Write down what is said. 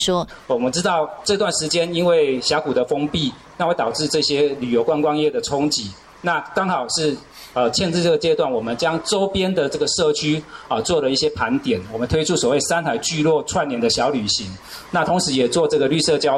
说， 我们知道这段时间因为峡谷的封闭，那会导致这些旅游观光业的冲击。那刚好是限制这个阶段，我们将周边的这个社区做了一些盘点，我们推出所谓山海聚落串联的小旅行，那同时也做这个绿色交